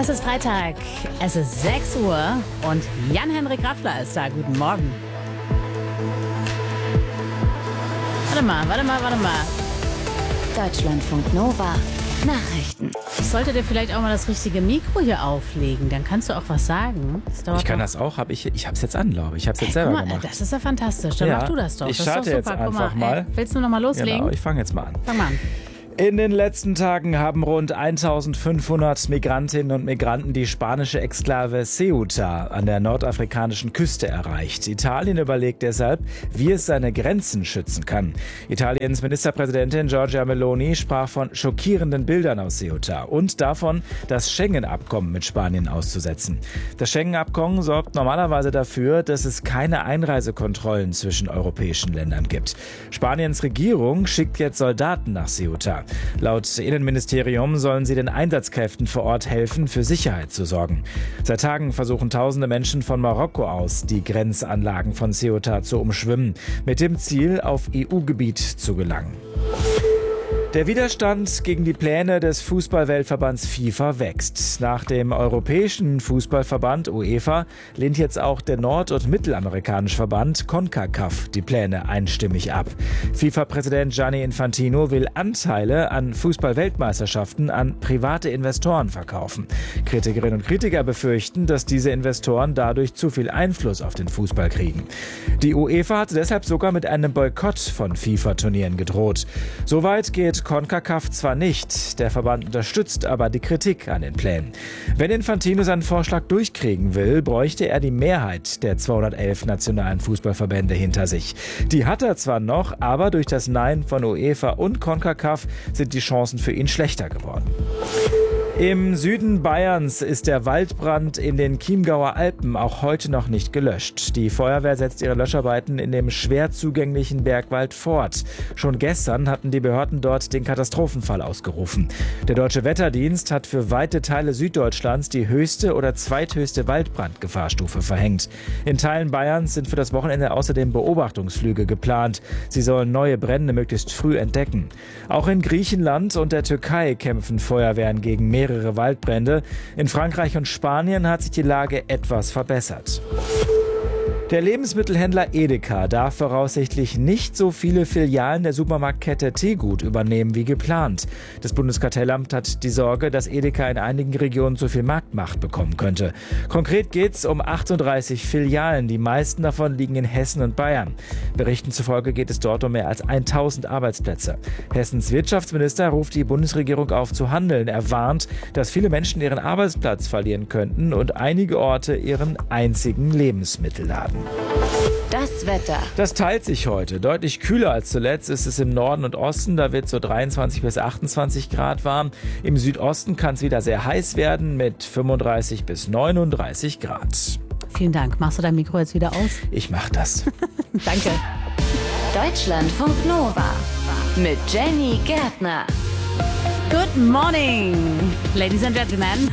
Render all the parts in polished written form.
Es ist Freitag, es ist 6 Uhr und Jan-Henrik Raffler ist da. Guten Morgen. Warte mal. Deutschlandfunk Nova. Nachrichten. Ich sollte dir vielleicht auch mal das richtige Mikro hier auflegen, dann kannst du auch was sagen. Ich kann das auch, ich habe es jetzt an, glaube ich. Ich habe es jetzt selber gemacht. Das ist ja fantastisch, dann mach du das doch. Ich das starte ist doch super. jetzt einfach mal. Willst du noch mal loslegen? Genau, ich fange jetzt mal an. Fang mal an. In den letzten Tagen haben rund 1500 Migrantinnen und Migranten die spanische Exklave Ceuta an der nordafrikanischen Küste erreicht. Italien überlegt deshalb, wie es seine Grenzen schützen kann. Italiens Ministerpräsidentin Giorgia Meloni sprach von schockierenden Bildern aus Ceuta und davon, das Schengen-Abkommen mit Spanien auszusetzen. Das Schengen-Abkommen sorgt normalerweise dafür, dass es keine Einreisekontrollen zwischen europäischen Ländern gibt. Spaniens Regierung schickt jetzt Soldaten nach Ceuta. Laut Innenministerium sollen sie den Einsatzkräften vor Ort helfen, für Sicherheit zu sorgen. Seit Tagen versuchen tausende Menschen von Marokko aus, die Grenzanlagen von Ceuta zu umschwimmen, mit dem Ziel, auf EU-Gebiet zu gelangen. Der Widerstand gegen die Pläne des Fußball-Weltverbands FIFA wächst. Nach dem Europäischen Fußballverband UEFA lehnt jetzt auch der nord- und mittelamerikanische Verband CONCACAF die Pläne einstimmig ab. FIFA-Präsident Gianni Infantino will Anteile an Fußball-Weltmeisterschaften an private Investoren verkaufen. Kritikerinnen und Kritiker befürchten, dass diese Investoren dadurch zu viel Einfluss auf den Fußball kriegen. Die UEFA hatte deshalb sogar mit einem Boykott von FIFA-Turnieren gedroht. Soweit geht CONCACAF zwar nicht, der Verband unterstützt aber die Kritik an den Plänen. Wenn Infantino seinen Vorschlag durchkriegen will, bräuchte er die Mehrheit der 211 nationalen Fußballverbände hinter sich. Die hat er zwar noch, aber durch das Nein von UEFA und CONCACAF sind die Chancen für ihn schlechter geworden. Im Süden Bayerns ist der Waldbrand in den Chiemgauer Alpen auch heute noch nicht gelöscht. Die Feuerwehr setzt ihre Löscharbeiten in dem schwer zugänglichen Bergwald fort. Schon gestern hatten die Behörden dort den Katastrophenfall ausgerufen. Der Deutsche Wetterdienst hat für weite Teile Süddeutschlands die höchste oder zweithöchste Waldbrandgefahrstufe verhängt. In Teilen Bayerns sind für das Wochenende außerdem Beobachtungsflüge geplant. Sie sollen neue Brände möglichst früh entdecken. Auch in Griechenland und der Türkei kämpfen Feuerwehren gegen mehrere Waldbrände. In Frankreich und Spanien hat sich die Lage etwas verbessert. Der Lebensmittelhändler Edeka darf voraussichtlich nicht so viele Filialen der Supermarktkette Tegut übernehmen wie geplant. Das Bundeskartellamt hat die Sorge, dass Edeka in einigen Regionen zu viel Marktmacht bekommen könnte. Konkret geht es um 38 Filialen, die meisten davon liegen in Hessen und Bayern. Berichten zufolge geht es dort um mehr als 1000 Arbeitsplätze. Hessens Wirtschaftsminister ruft die Bundesregierung auf zu handeln. Er warnt, dass viele Menschen ihren Arbeitsplatz verlieren könnten und einige Orte ihren einzigen Lebensmittelladen. Das Wetter. Das teilt sich heute. Deutlich kühler als zuletzt ist es im Norden und Osten. Da wird es so 23 bis 28 Grad warm. Im Südosten kann es wieder sehr heiß werden mit 35 bis 39 Grad. Vielen Dank. Machst du dein Mikro jetzt wieder aus? Ich mach das. Danke. Deutschlandfunk Nova. Mit Jenny Gärtner. Good morning, ladies and gentlemen.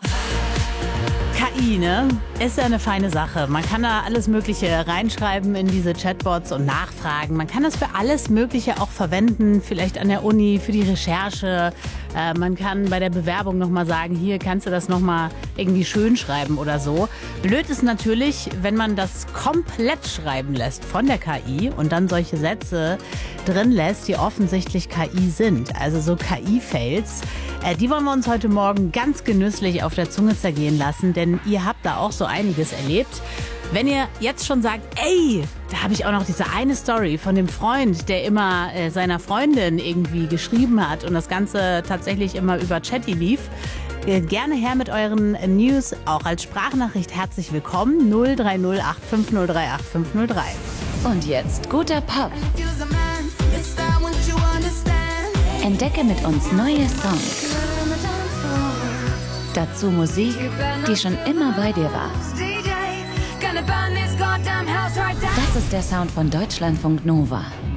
KI, ne? Ist ja eine feine Sache. Man kann da alles Mögliche reinschreiben in diese Chatbots und nachfragen. Man kann das für alles Mögliche auch verwenden, vielleicht an der Uni, für die Recherche. Man kann bei der Bewerbung nochmal sagen, hier kannst du das nochmal irgendwie schön schreiben oder so. Blöd ist natürlich, wenn man das komplett schreiben lässt von der KI und dann solche Sätze drin lässt, die offensichtlich KI sind. Also so KI-Fails. Die wollen wir uns heute Morgen ganz genüsslich auf der Zunge zergehen lassen, denn ihr habt da auch so einiges erlebt. Wenn ihr jetzt schon sagt, ey, da habe ich auch noch diese eine Story von dem Freund, der immer seiner Freundin irgendwie geschrieben hat und das Ganze tatsächlich immer über Chatty lief, gerne her mit euren News, auch als Sprachnachricht herzlich willkommen, 030 850 503. Und jetzt guter Pop. Entdecke mit uns neue Songs. Dazu Musik, die schon immer bei dir war. Das ist der Sound von Deutschlandfunk Nova.